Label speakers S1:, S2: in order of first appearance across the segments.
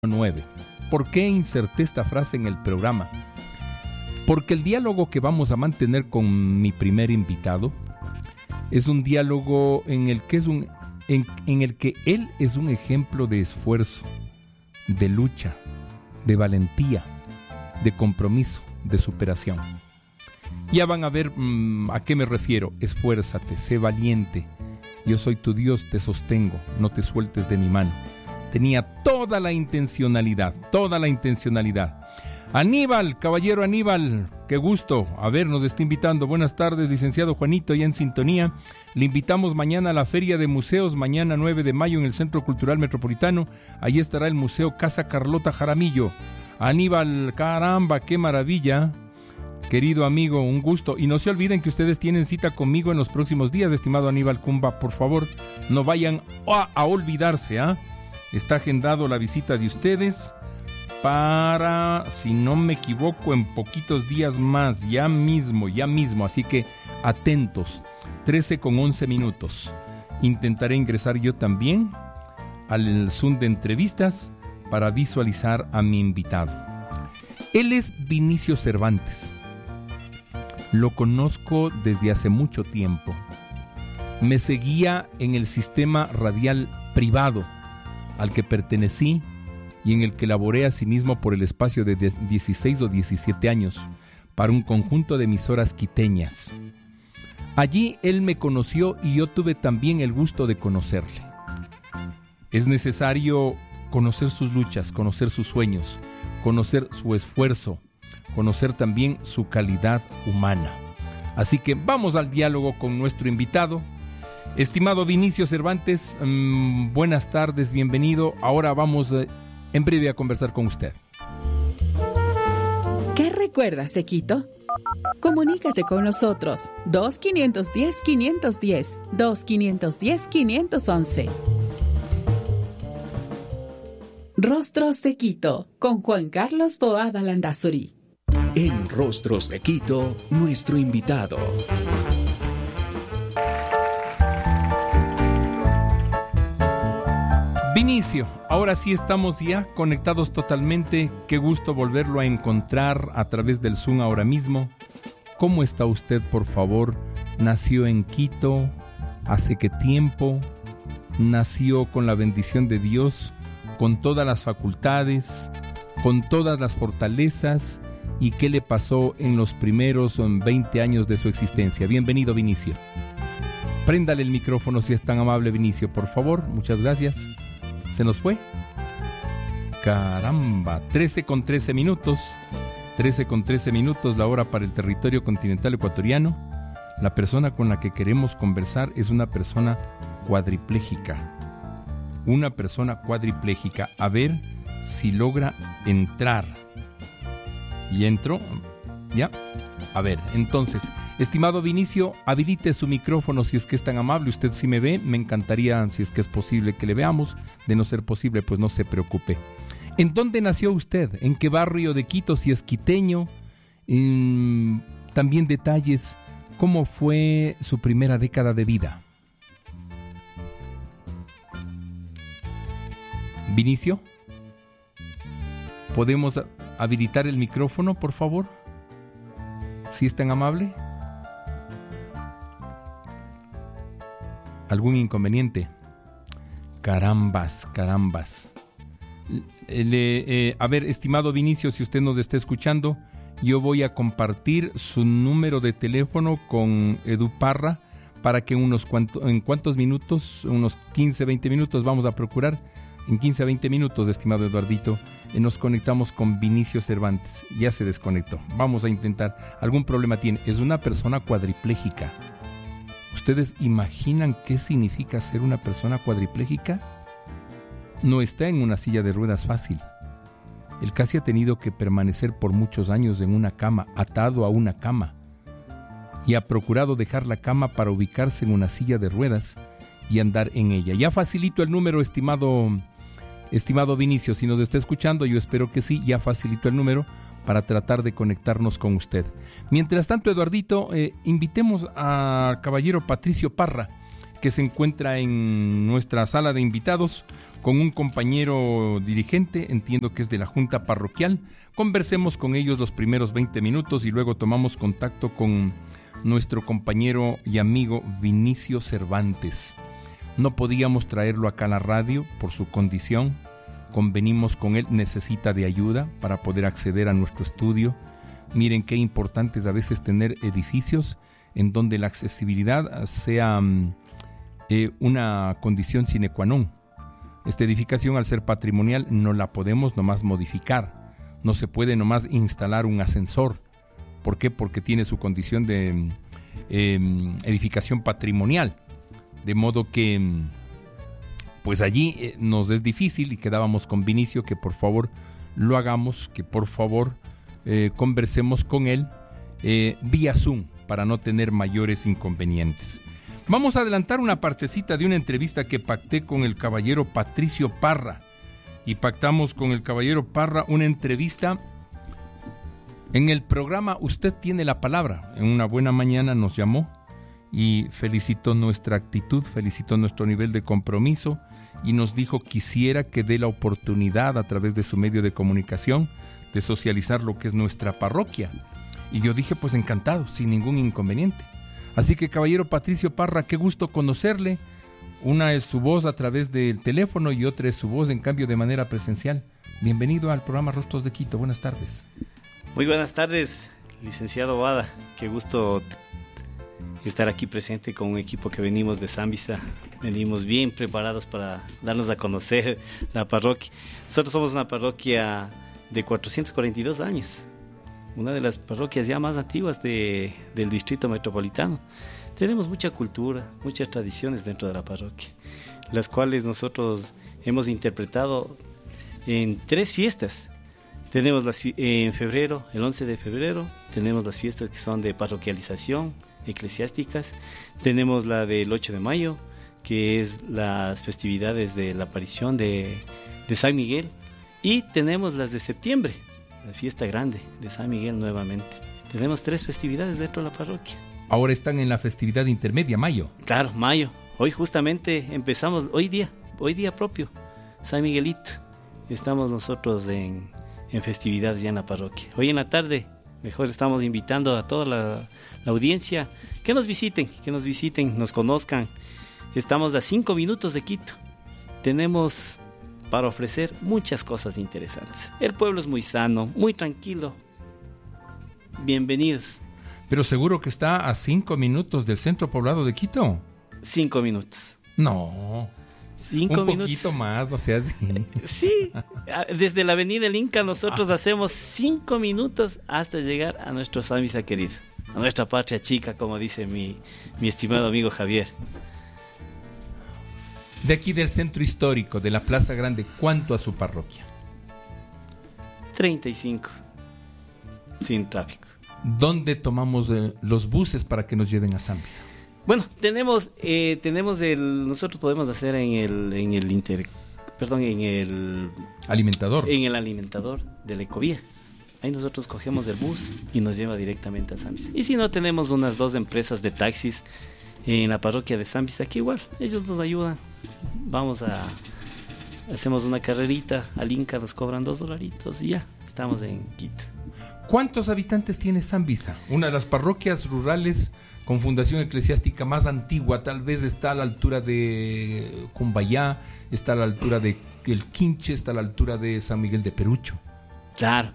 S1: 9. ¿Por qué inserté esta frase en el programa? Porque el diálogo que vamos a mantener con mi primer invitado es un diálogo en el que él es un ejemplo de esfuerzo, de lucha, de valentía, de compromiso, de superación. Ya van a ver a qué me refiero. Esfuérzate, sé valiente. Yo soy tu Dios, te sostengo, no te sueltes de mi mano. Tenía toda la intencionalidad. Aníbal, caballero Aníbal, qué gusto. A ver, nos está invitando. Buenas tardes, licenciado Juanito, ya en sintonía. Le invitamos mañana a la Feria de Museos, mañana 9 de mayo en el Centro Cultural Metropolitano. Allí estará el Museo Casa Carlota Jaramillo. Aníbal, caramba, qué maravilla. Querido amigo, un gusto. Y no se olviden que ustedes tienen cita conmigo en los próximos días, estimado Aníbal Cumba. Por favor, no vayan a olvidarse, ¿ah? Está agendado la visita de ustedes para, si no me equivoco, en poquitos días más, ya mismo. Así que atentos, 13:11. Intentaré ingresar yo también al Zoom de entrevistas para visualizar a mi invitado. Él es Vinicio Cervantes. Lo conozco desde hace mucho tiempo. Me seguía en el sistema radial privado al que pertenecí y en el que laboré asimismo por el espacio de 16 o 17 años para un conjunto de emisoras quiteñas. Allí él me conoció y yo tuve también el gusto de conocerle. Es necesario conocer sus luchas, conocer sus sueños, conocer su esfuerzo, conocer también su calidad humana. Así que vamos al diálogo con nuestro invitado. Estimado Vinicio Cervantes, buenas tardes, bienvenido. Ahora vamos en breve a conversar con usted.
S2: ¿Qué recuerdas de Quito? Comunícate con nosotros 2-510-510, 2-510-511. Rostros de Quito, con Juan Carlos Boada Landazuri.
S3: En Rostros de Quito, nuestro invitado.
S1: Vinicio, ahora sí estamos ya conectados totalmente. Qué gusto volverlo a encontrar a través del Zoom ahora mismo. ¿Cómo está usted, por favor? ¿Nació en Quito? ¿Hace qué tiempo? ¿Nació con la bendición de Dios, con todas las facultades, con todas las fortalezas? ¿Y qué le pasó en los primeros 20 años de su existencia? Bienvenido, Vinicio. Préndale el micrófono si es tan amable, Vinicio, por favor. Muchas gracias. ¿Se nos fue? Caramba, 13:13. 13:13, la hora para el territorio continental ecuatoriano. La persona con la que queremos conversar es una persona cuadripléjica. A ver si logra entrar. ¿Y entró? ¿Ya? A ver, entonces, estimado Vinicio, habilite su micrófono si es que es tan amable. Usted sí me ve, me encantaría, si es que es posible, que le veamos. De no ser posible, pues no se preocupe. ¿En dónde nació usted? ¿En qué barrio de Quito, si es quiteño? También detalles, ¿cómo fue su primera década de vida? Vinicio, ¿podemos habilitar el micrófono, por favor? ¿Sí es tan amable? ¿Algún inconveniente? Carambas. A ver, estimado Vinicio, si usted nos está escuchando, yo voy a compartir su número de teléfono con Edu Parra para que en cuántos minutos, unos 15, 20 minutos, vamos a procurar. En 15 a 20 minutos, estimado Eduardito, nos conectamos con Vinicio Cervantes. Ya se desconectó. Vamos a intentar. ¿Algún problema tiene? Es una persona cuadripléjica. ¿Ustedes imaginan qué significa ser una persona cuadripléjica? No está en una silla de ruedas fácil. Él casi ha tenido que permanecer por muchos años en una cama, atado a una cama. Y ha procurado dejar la cama para ubicarse en una silla de ruedas y andar en ella. Ya facilito el número, estimado Vinicio, si nos está escuchando, yo espero que sí, ya facilito el número para tratar de conectarnos con usted. Mientras tanto, Eduardito, invitemos a caballero Patricio Parra, que se encuentra en nuestra sala de invitados con un compañero dirigente, entiendo que es de la Junta Parroquial. Conversemos con ellos los primeros 20 minutos y luego tomamos contacto con nuestro compañero y amigo Vinicio Cervantes. No podíamos traerlo acá a la radio por su condición. Convenimos con él, necesita de ayuda para poder acceder a nuestro estudio. Miren qué importante es a veces tener edificios en donde la accesibilidad sea una condición sine qua non. Esta edificación, al ser patrimonial, no la podemos nomás modificar. No se puede nomás instalar un ascensor. ¿Por qué? Porque tiene su condición de edificación patrimonial. De modo que pues allí nos es difícil y quedábamos con Vinicio que por favor lo hagamos, que por favor conversemos con él vía Zoom para no tener mayores inconvenientes. Vamos a adelantar una partecita de una entrevista que pacté con el caballero Patricio Parra. Y pactamos con el caballero Parra una entrevista en el programa Usted tiene la palabra. En una buena mañana nos llamó y felicitó nuestra actitud, felicitó nuestro nivel de compromiso y nos dijo quisiera que dé la oportunidad a través de su medio de comunicación de socializar lo que es nuestra parroquia. Y yo dije pues encantado, sin ningún inconveniente. Así que caballero Patricio Parra, qué gusto conocerle. Una es su voz a través del teléfono y otra es su voz en cambio de manera presencial. Bienvenido al programa Rostros de Quito, buenas tardes.
S4: Muy buenas tardes, licenciado Boada. Qué gusto estar aquí presente con un equipo que venimos de Zambisa. Venimos bien preparados para darnos a conocer la parroquia. Nosotros somos una parroquia de 442 años. Una de las parroquias ya más antiguas del distrito metropolitano. Tenemos mucha cultura, muchas tradiciones dentro de la parroquia, las cuales nosotros hemos interpretado en 3 fiestas. Tenemos en febrero, el 11 de febrero, tenemos las fiestas que son de parroquialización, eclesiásticas. Tenemos la del 8 de mayo, que es las festividades de la aparición de San Miguel. Y tenemos las de septiembre, la fiesta grande de San Miguel nuevamente. Tenemos 3 festividades dentro de la parroquia.
S1: Ahora están en la festividad intermedia, mayo.
S4: Claro, mayo. Hoy justamente empezamos, hoy día propio, San Miguelito. Estamos nosotros en festividades ya en la parroquia. Hoy en la tarde, mejor estamos invitando a toda la audiencia que nos visiten, nos conozcan. Estamos a 5 minutos de Quito. Tenemos para ofrecer muchas cosas interesantes. El pueblo es muy sano, muy tranquilo. Bienvenidos.
S1: Pero seguro que está a 5 minutos del centro poblado de Quito.
S4: 5 minutos.
S1: No.
S4: 5 minutos.
S1: Un poquito más, no sea así.
S4: Sí, desde la avenida El Inca nosotros hacemos 5 minutos hasta llegar a nuestro Zambisa querido. A nuestra patria chica, como dice mi estimado amigo Javier.
S1: De aquí del centro histórico, de la Plaza Grande, ¿cuánto a su parroquia?
S4: 35. Sin tráfico.
S1: ¿Dónde tomamos los buses para que nos lleven a Zambisa?
S4: Bueno, nosotros podemos hacer en el
S1: alimentador.
S4: En el alimentador de la Ecovía. Ahí nosotros cogemos el bus y nos lleva directamente a Zambisa. Y si no, tenemos unas 2 empresas de taxis en la parroquia de Zambisa, que igual ellos nos ayudan. Hacemos una carrerita al Inca, nos cobran $2 y ya estamos en Quito.
S1: ¿Cuántos habitantes tiene Zambisa? Una de las parroquias rurales con fundación eclesiástica más antigua, tal vez está a la altura de Cumbayá, está a la altura de El Quinche, está a la altura de San Miguel de Perucho.
S4: Claro.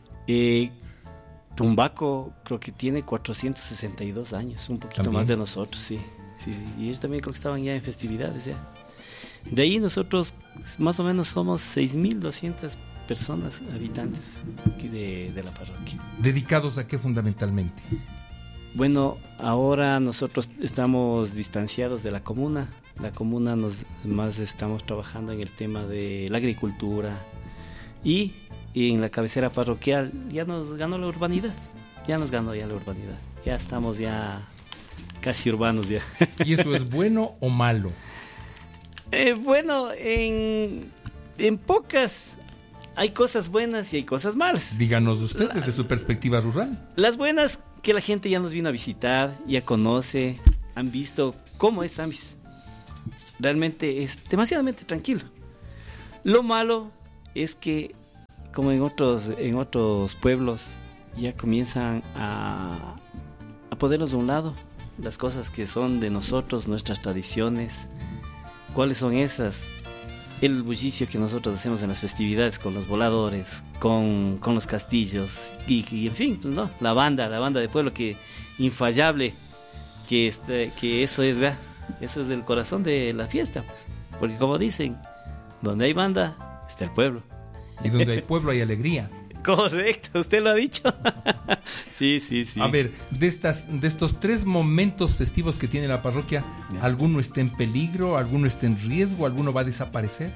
S4: Tumbaco creo que tiene 462 años, un poquito
S1: ¿También?
S4: Más de nosotros, sí. Y ellos también creo que estaban ya en festividades ya. De ahí nosotros más o menos somos 6.200 personas, habitantes aquí de la parroquia.
S1: ¿Dedicados a qué fundamentalmente?
S4: Bueno, ahora nosotros estamos distanciados de la comuna. La comuna más estamos trabajando en el tema de la agricultura y en la cabecera parroquial ya nos ganó la urbanidad. Ya estamos ya casi urbanos ya.
S1: ¿Y eso es bueno o malo?
S4: Bueno, en pocas hay cosas buenas y hay cosas malas.
S1: Díganos usted desde su perspectiva rural.
S4: Las buenas, que la gente ya nos vino a visitar, ya conoce, han visto cómo es Zambisa. realmente es demasiadamente tranquilo. Lo malo es que, como en otros pueblos, ya comienzan a ponernos de un lado las cosas que son de nosotros, nuestras tradiciones. ¿Cuáles son esas? El bullicio que nosotros hacemos en las festividades con los voladores, con los castillos y en fin, pues no, la banda de pueblo, que infallable, que eso es, ¿verdad? Eso es el corazón de la fiesta, pues. Porque como dicen, donde hay banda está el pueblo.
S1: Y donde hay pueblo hay alegría.
S4: Correcto, usted lo ha dicho. Sí.
S1: A ver, de estos 3 momentos festivos que tiene la parroquia, ¿alguno está en peligro? ¿Alguno está en riesgo? ¿Alguno va a desaparecer?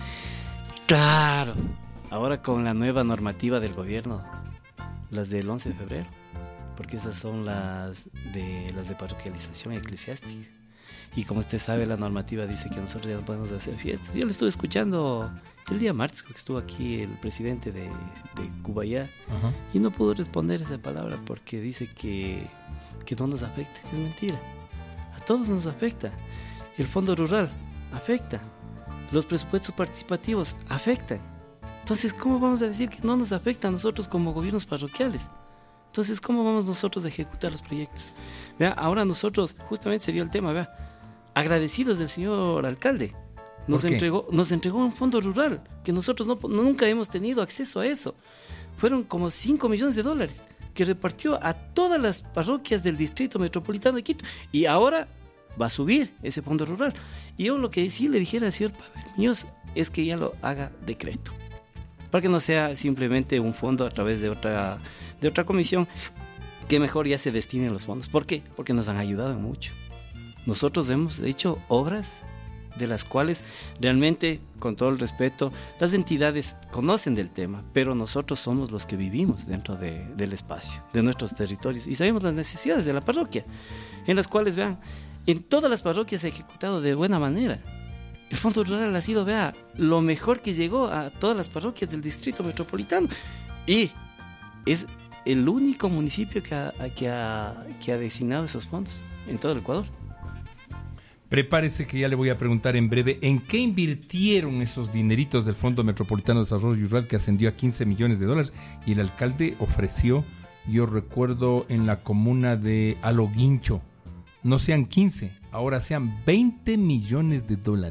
S4: Claro, ahora con la nueva normativa del gobierno, las del 11 de febrero, porque esas son las de parroquialización eclesiástica. Y como usted sabe, la normativa dice que nosotros ya no podemos hacer fiestas. Yo le estuve escuchando el día martes, creo que estuvo aquí el presidente de Cubayá, y no pudo responder esa palabra porque dice que no nos afecta. Es mentira. A todos nos afecta. El fondo rural afecta. Los presupuestos participativos afectan. Entonces, ¿cómo vamos a decir que no nos afecta a nosotros como gobiernos parroquiales? Entonces, ¿cómo vamos nosotros a ejecutar los proyectos? Vea, ahora nosotros, justamente se dio el tema, vea, agradecidos del señor alcalde. Nos entregó un fondo rural que nosotros nunca hemos tenido acceso a eso. Fueron como $5 millones que repartió a todas las parroquias del distrito metropolitano de Quito, y ahora va a subir ese fondo rural. Y yo lo que sí le dijera al señor Pavel Muñoz es que ya lo haga decreto, para que no sea simplemente un fondo a través de otra comisión, que mejor ya se destinen los fondos. ¿Por qué? Porque nos han ayudado mucho. Nosotros hemos hecho obras de las cuales realmente, con todo el respeto, las entidades conocen del tema, pero nosotros somos los que vivimos dentro del espacio, de nuestros territorios, y sabemos las necesidades de la parroquia, en las cuales, vean, en todas las parroquias se ha ejecutado de buena manera. El fondo rural ha sido, vea, lo mejor que llegó a todas las parroquias del distrito metropolitano, y es el único municipio que ha designado esos fondos en todo el Ecuador.
S1: Prepárese que ya le voy a preguntar en breve en qué invirtieron esos dineritos del Fondo Metropolitano de Desarrollo Rural, que ascendió a $15 millones, y el alcalde ofreció, yo recuerdo, en la comuna de Aloguincho, no sean 15, ahora sean $20 millones.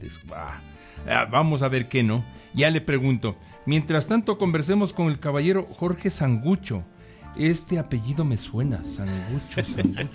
S1: Vamos a ver qué, ¿no? Ya le pregunto. Mientras tanto, conversemos con el caballero Jorge Sangucho. Este apellido me suena, Sangucho.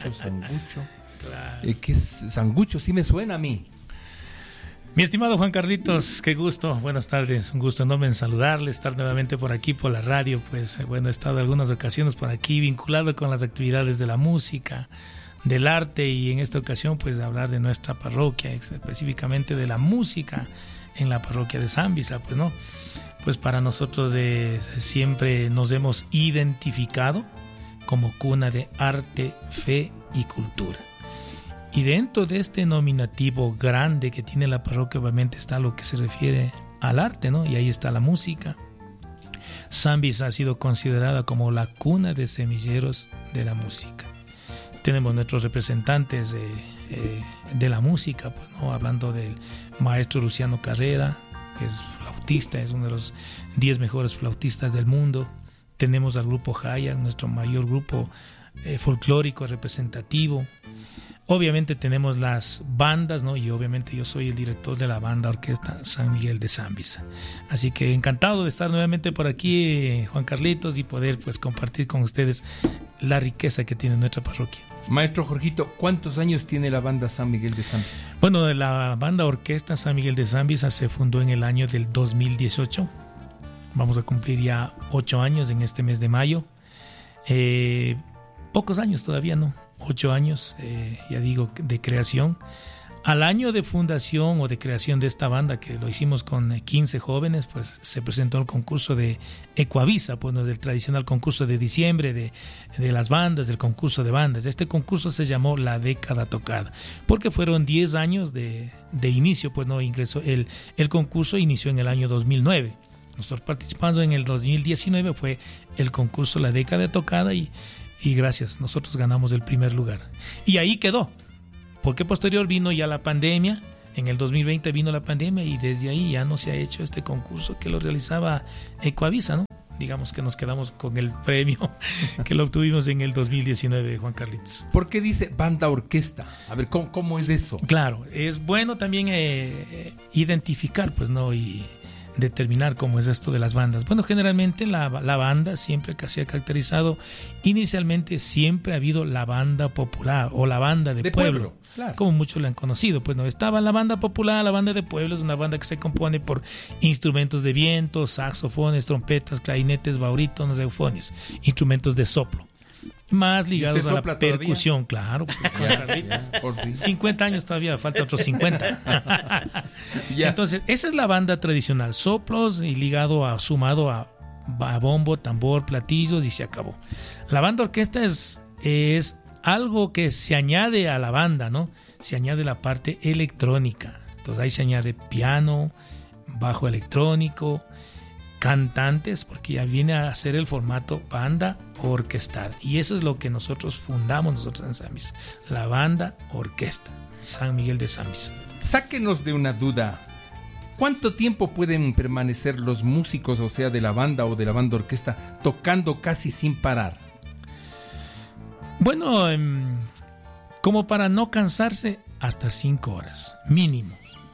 S1: Claro. ¿Qué es Sangucho? Sí me suena a mí.
S5: Mi estimado Juan Carlitos, qué gusto, buenas tardes, un gusto enorme en saludarle, estar nuevamente por aquí por la radio. Pues bueno, he estado algunas ocasiones por aquí vinculado con las actividades de la música, del arte, y en esta ocasión pues hablar de nuestra parroquia, específicamente de la música en la parroquia de Zambisa. Pues no, pues para nosotros siempre nos hemos identificado como cuna de arte, fe y cultura. Y dentro de este nominativo grande que tiene la parroquia, obviamente está lo que se refiere al arte, ¿no? Y ahí está la música. Zambisa ha sido considerada como la cuna de semilleros de la música. Tenemos nuestros representantes de la música, pues, ¿no? Hablando del maestro Luciano Carrera, que es flautista, es uno de los 10 mejores flautistas del mundo. Tenemos al grupo Jaya, nuestro mayor grupo folclórico representativo. Obviamente tenemos las bandas, ¿no? Y obviamente yo soy el director de la banda orquesta San Miguel de Zambisa. Así que encantado de estar nuevamente por aquí, Juan Carlitos, y poder pues compartir con ustedes la riqueza que tiene nuestra parroquia.
S1: Maestro Jorgito, ¿cuántos años tiene la banda San Miguel de Zambisa?
S5: Bueno, la banda orquesta San Miguel de Zambisa se fundó en el año del 2018. Vamos a cumplir ya 8 años en este mes de mayo. Pocos años todavía, ¿no? 8 años, ya digo, de creación. Al año de fundación o de creación de esta banda, que lo hicimos con 15 jóvenes, pues se presentó el concurso de Ecuavisa, pues, ¿no? Del tradicional concurso de diciembre de las bandas, del concurso de bandas. Este concurso se llamó La Década Tocada, porque fueron 10 años de inicio, pues no ingresó. El concurso inició en el año 2009. Nosotros participando en el 2019 fue el concurso La Década Tocada y gracias, nosotros ganamos el primer lugar. Y ahí quedó, porque posterior vino ya la pandemia, En el 2020 vino la pandemia y desde ahí ya no se ha hecho este concurso que lo realizaba Ecuavisa, ¿no? Digamos que nos quedamos con el premio que lo obtuvimos en el 2019, Juan Carlitos.
S1: ¿Por qué dice banda orquesta? A ver, ¿cómo es eso?
S5: Claro, es bueno también identificar, pues, ¿no? Y determinar cómo es esto de las bandas. Bueno, generalmente la banda siempre que se ha caracterizado, inicialmente siempre ha habido la banda popular o la banda de pueblo. Claro. Como muchos la han conocido, pues no, estaba la banda popular, la banda de pueblo es una banda que se compone por instrumentos de viento, saxofones, trompetas, clarinetes, bauritos, eufonios, instrumentos de soplo, más ligados a la percusión, todavía? Claro, pues, ya, 50 años todavía, falta otros 50. Entonces, esa es la banda tradicional, soplos y sumado a bombo, tambor, platillos y se acabó. La banda orquesta es algo que se añade a la banda, ¿no? Se añade la parte electrónica. Entonces ahí se añade piano, bajo electrónico, cantantes, porque ya viene a ser el formato banda orquestada. Y eso es lo que nosotros fundamos nosotros en Sambisa. La banda orquesta, San Miguel de Sambisa.
S1: Sáquenos de una duda. ¿Cuánto tiempo pueden permanecer los músicos, o sea, de la banda o de la banda orquesta, tocando casi sin parar?
S5: Bueno, como para no cansarse, hasta 5 horas, mínimo.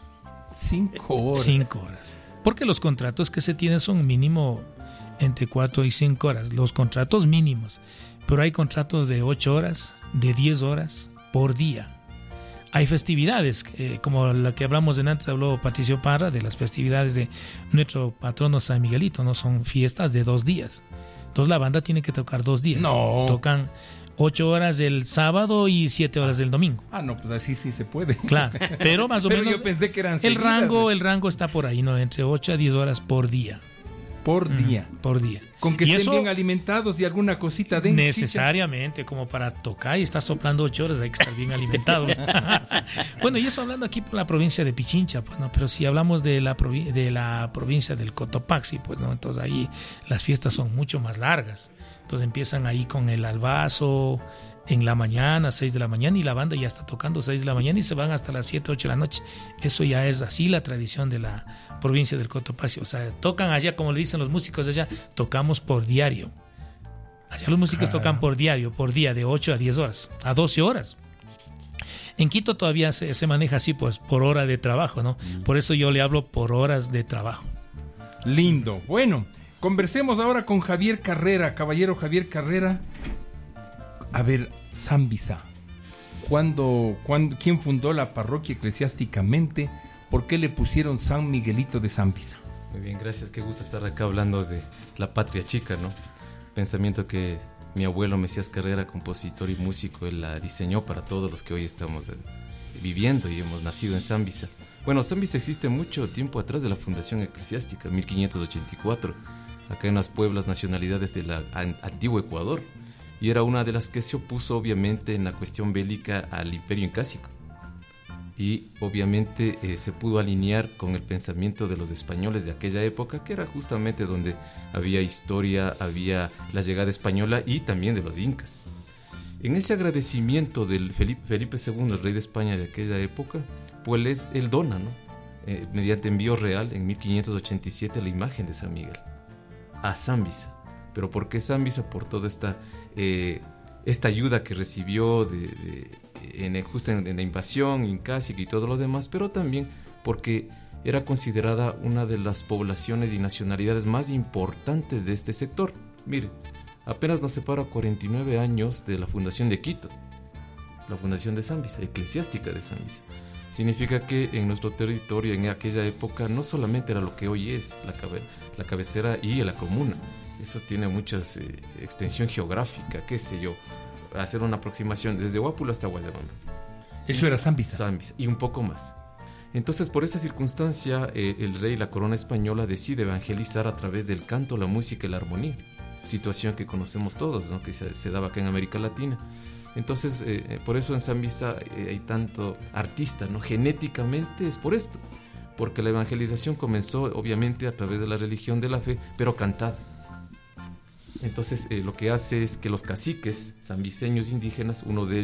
S1: 5 horas.
S5: 5 horas. Porque los contratos que se tienen son mínimo entre 4 y 5 horas, los contratos mínimos. Pero hay contratos de 8 horas, de 10 horas por día. Hay festividades, como la que hablamos de antes, habló Patricio Parra, de las festividades de nuestro patrono San Miguelito, ¿no? Son fiestas de 2 días. Entonces la banda tiene que tocar 2 días.
S1: No.
S5: Tocan 8 horas el sábado y 7 horas del domingo.
S1: No, pues así sí se puede.
S5: Claro, pero más o menos
S1: yo pensé que eran
S5: el rango está por ahí, ¿no? Entre 8 a 10 horas por día.
S1: Por día.
S5: Por día.
S1: Con que estén bien alimentados y alguna cosita de
S5: necesariamente, como para tocar y estar soplando 8 horas hay que estar bien alimentados. Bueno, y eso hablando aquí por la provincia de Pichincha, pues no, pero si hablamos de la provincia del Cotopaxi, pues no, entonces ahí las fiestas son mucho más largas. Entonces empiezan ahí con el albazo en la mañana, 6 de la mañana, y la banda ya está tocando 6 de la mañana y se van hasta las 7, 8 de la noche. Eso ya es así la tradición de la provincia del Cotopaxi. O sea, tocan allá, como le dicen los músicos de allá, tocamos por diario. Allá los músicos tocan por diario, por día, de 8 a 10 horas, a 12 horas. En Quito todavía se maneja así, pues, por hora de trabajo, ¿no? Por eso yo le hablo por horas de trabajo.
S1: Lindo. Bueno, conversemos ahora con Javier Carrera, caballero Javier Carrera. A ver, Sambisa, ¿quién fundó la parroquia eclesiásticamente? ¿Por qué le pusieron San Miguelito de Sambisa?
S6: Muy bien, gracias. Qué gusto estar acá hablando de la patria chica, ¿no? Pensamiento que mi abuelo Mesías Carrera, compositor y músico, él la diseñó para todos los que hoy estamos viviendo y hemos nacido en Sambisa. Bueno, Sambisa existe mucho tiempo atrás de la fundación eclesiástica, 1584, acá en las Pueblas nacionalidades del antiguo Ecuador. Y era una de las que se opuso obviamente en la cuestión bélica al imperio incásico. Y obviamente se pudo alinear con el pensamiento de los españoles de aquella época, que era justamente donde había historia, había la llegada española y también de los incas. En ese agradecimiento del Felipe II, el rey de España de aquella época, pues él dona, ¿no? Mediante envío real en 1587 la imagen de San Miguel a Sambisa. ¿Pero por qué Sambisa? Por toda esta ayuda que recibió justo en la invasión incásica y todo lo demás, pero también porque era considerada una de las poblaciones y nacionalidades más importantes de este sector. Mire, apenas nos separa 49 años de la fundación de Quito, la fundación de Sambisa, eclesiástica de Sambisa. Significa que en nuestro territorio en aquella época no solamente era lo que hoy es la cabecera y la comuna. Eso tiene mucha extensión geográfica, qué sé yo, hacer una aproximación desde Huápulo hasta Guayabamba.
S1: Eso era Sambisa.
S6: Sambisa, y un poco más. Entonces, por esa circunstancia, el rey, la corona española, decide evangelizar a través del canto, la música y la armonía. Situación que conocemos todos, ¿no? Que se daba acá en América Latina. Entonces, por eso en Sambisa hay tanto artista, ¿no? Genéticamente es por esto. Porque la evangelización comenzó, obviamente, a través de la religión de la fe, pero cantada. Entonces lo que hace es que los caciques sambiseños indígenas, uno de ellos